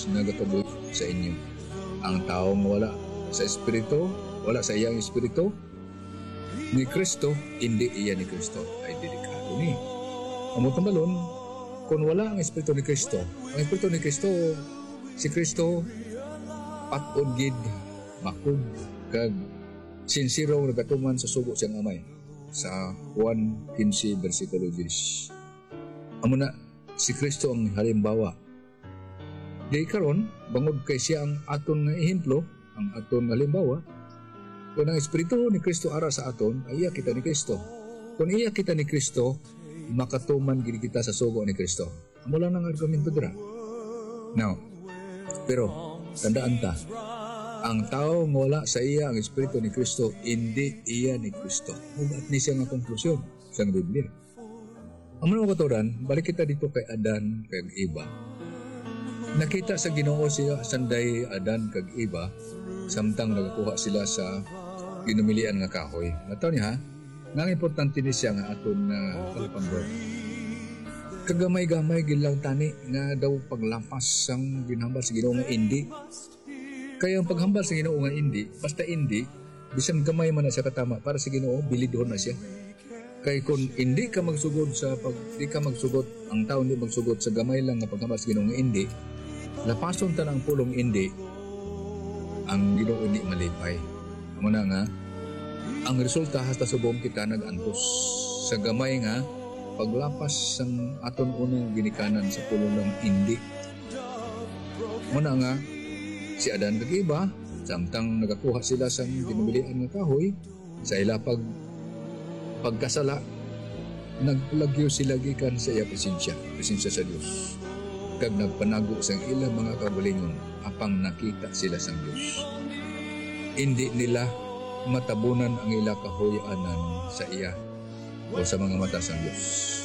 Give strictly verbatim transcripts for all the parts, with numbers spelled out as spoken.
nagakabuhi sa inyo. Ang taong wala sa espiritu, wala sa iyang espiritu ni Kristo, hindi iya ni Kristo, ay delikado ni. Amo tambalon, kung wala ang espiritu ni Kristo, ang espiritu ni Kristo, si Kristo patod gid makug kag sinsiro nagatuman sa sugo siyang amay sa Juan fifteen versikulo ten. Amo na si Kristo ang halimbawa. Di karon bangod kay siya ang aton nga ehemplo, ang aton nga halimbawa. Kung ang espiritu ni Kristo ara sa aton, ay iya kita ni Kristo. Kung iya kita ni Kristo, makatuman gid kita sa sugo ni Kristo. Amo lang ang argumento dira. Now, pero tandaan ta, ang tao nga wala sa iya ang espiritu ni Kristo, hindi iya ni Kristo. Ugat ni siya nga konklusyon sa Biblia. Ang mga katuran, balik kita dito kay Adan kag Eva. Nakita sa Ginoo siya sanday Adan kag Eva, samtang nagakuha sila sa ginumilian nga kahoy. Nataw niya ha, nang importante ni siya nga aton na uh, kalapanggo. Kagamay-gamay gilang tani nga daw paglapas sang ginhambal sa Ginoo nga indi. Kaya ang paghambal sa Ginoo nga indi, basta indi, bisan gamay man na siya katama para sa Ginoo, bilidon na siya. Kaya kung hindi ka magsugod sa pag di ka magsugod, ang tao hindi magsugod sa gamay lang nga paghambal sa Ginoo nga indi, lapason ta ng pulong indi, ang Ginoo hindi malipay. Amo na nga, ang resulta hasta subong kita nag-antos sa gamay nga paglapas sang aton unang ginikanan sa pulong ng indi. Amo na nga, si Adan kag Eva, samtang nagakuha sila sang ginumilian nga kahoy, sa ila pag pagkasala, nagplagyo sila gikan sa iya presensya, presensya sa Dios. Kag nagpanago sang ilang mga kabulingon, apang nakita sila sang Dios. Hindi nila matabunan ang ila kahoy-anan sa iya o sa mga mata sang Dios.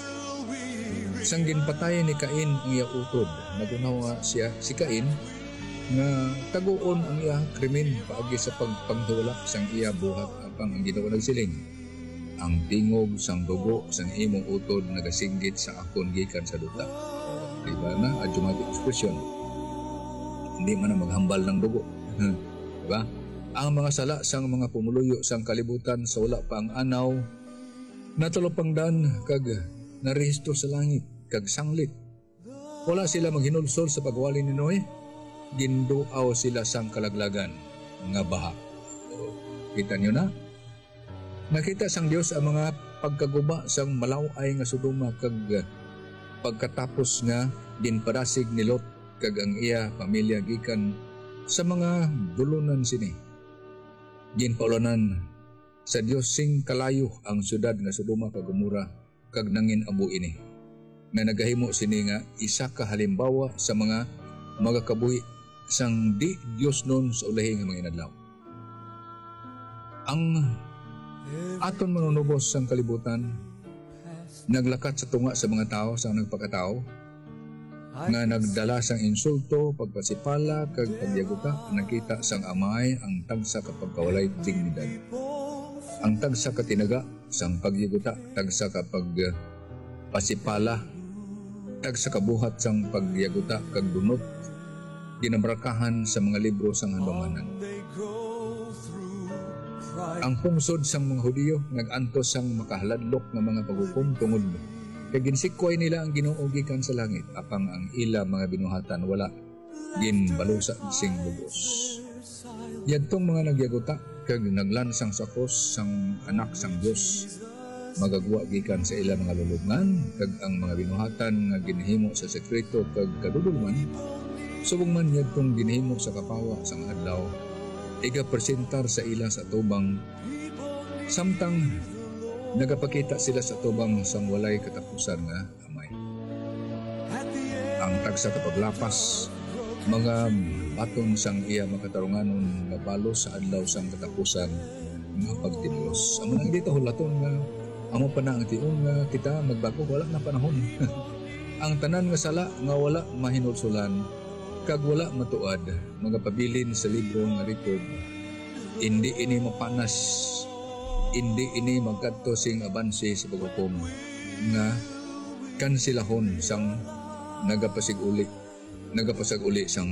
Sang ginpatay ni Cain ang iya utod, nagunawa siya si Cain nga taguon ang iya krimen paagi sa pagpangdula sang iya buhat apang ang Ginoo nagsiling, ang tingog sang dugo sang imong utod nagasinggit sa akon gikan sa duta. Diba na adjumatic expression, hindi man na maghambal ng dugo. Diba? Ang mga sala sang mga pumuluyo sang kalibutan sa wala pa ang anaw, natulopangdan kag narehistro sa langit kag sanglit. Wala sila maghinulsol sa pagwali ni Noe, ginduaw sila sang kalaglagan nga baha. Kita niyo na? Nakita sang Dios ang mga pagkaguba sang malaway nga Sodoma kag pagkatapos nga ginparasig ni Lot kag ang iya pamilya gikan sa mga dulunan sini. Ginpaulanan sa Dios sing kalayo ang syudad nga Sodoma kag Gomora kag nangin abu ini. Nga nagahimo sini nga isa ka halimbawa sa mga magakabuhi sang di Dios nun sa ulahi nga mga inadlaw. Ang aton manunubos sang kalibutan naglakat sa tunga sa mga tao sa nagpakatao nga nagdala sang insulto, pagpasipala kag pagyaguta. Nakita sang amay ang tagsa kapag kawalay dignidad, ang tagsa katinaga sang pagyaguta, tagsa kapag pasipala, tagsa kabuhat sang pagyaguta kag dunot ginabrakahan sa mga libro sang handamanan. Ang pungsod sang mga Hudiyo nag-antos sang makahaladlok nga mga paghukom tungod kay ginsikway nila ang Ginoo gikan sa langit, apang ang ila mga binuhatan wala ginbalusa sing bugos. Yadtong mga nagyaguta kag naglansang sakos sang anak sang Dios, magagwa gikan sa ila mga lulubngan kag ang mga binuhatan nga ginhimo sa sekreto kag kadudulman, subong man yadtong ginhimo sa kapawa sang adlaw, iga presentar sa ila sa tubang, samtang nagapakita sila sa tubang sang walay katapusan nga amay. Ang tagsa kapaglapas, mga baton sang iya makatarunganon nga balo sa adlaw sang katapusan nga pagtinlos. Amo nang dito hulaton nga amo pa na ang tiun nga kita magbago, wala na panahon. Ang tanan nga sala nga wala mahinulsulan kag wala matuad, mga pabilin sa libro nga record, hindi ini mapanas, hindi ini magkadto sing abanse sa paghukom nga kansilahon sang nagapasig uli nagapasag uli sang